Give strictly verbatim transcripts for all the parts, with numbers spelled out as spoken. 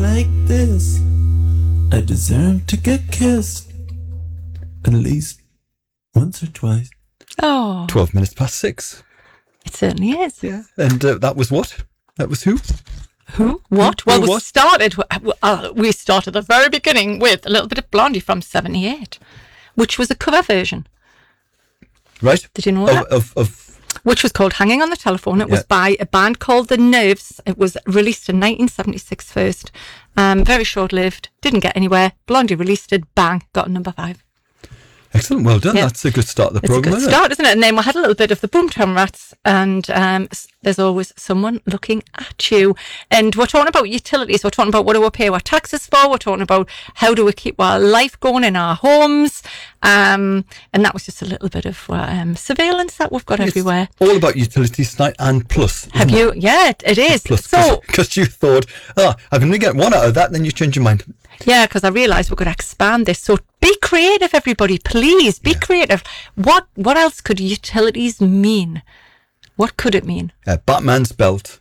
like this, I deserve to get kissed at least once or twice. Oh. twelve minutes past six. It certainly is. Yeah. And uh, that was what? That was who? Who? What? Who, well, who we what? started. Uh, we started at the very beginning with a little bit of Blondie from seventy-eight, which was a cover version. Right. Did you know of, that? Of, of, Which was called Hanging on the Telephone. It was Yeah. by a band called The Nerves. It was released in nineteen seventy-six first. Um, very short-lived. Didn't get anywhere. Blondie released it. Bang. Got a number five. Excellent. Well done. Yeah. That's a good start of the It's programme, a good isn't start, isn't it? And then we had a little bit of the Boomtown Rats, and um, s- there's always someone looking at you. And we're talking about utilities. We're talking about what do we pay our taxes for. We're talking about how do we keep our life going in our homes. Um, and that was just a little bit of uh, um, surveillance that we've got it? everywhere. It's all about utilities tonight and plus. Have you? Yeah, it, it is. Plus. So, Because you thought, oh, I can only get one out of that, then you change your mind. yeah, because I realised we're going to expand this. So be creative, everybody. Please be Yeah. creative. What What else could utilities mean? What could it mean? Uh, Batman's belt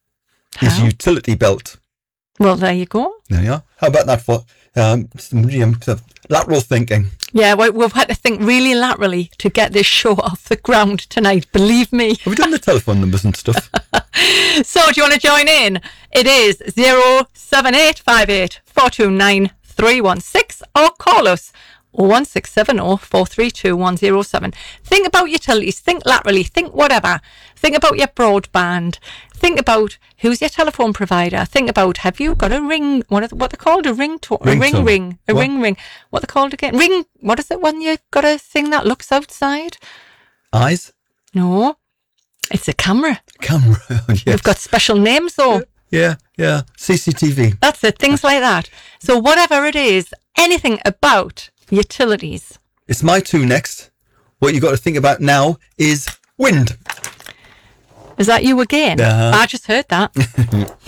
is How? utility belt. Well, there you go. There you are. How about that for um, some um, sort of lateral thinking? Yeah, we, we've had to think really laterally to get this show off the ground tonight. Believe me. Have we done the telephone numbers and stuff? So, do you want to join in? It is zero seven eight five eight four two nine three one six or call us one six seven zero four three two one zero seven. Think about utilities. Think laterally. Think whatever. Think about your broadband. Think about who's your telephone provider. Think about have you got a ring? What are, what they called a ring? To- a ring Ringtone. ring. A What? ring ring. What they called again? Ring. What is it when you've got a thing that looks outside? Eyes? No, it's a camera. Camera. yes. They've got special names though. Yeah, yeah. C C T V. That's it, things like that. So whatever it is, anything about utilities. It's my two next. What you got to think about now is wind. Is that you again? Uh-huh. I just heard that.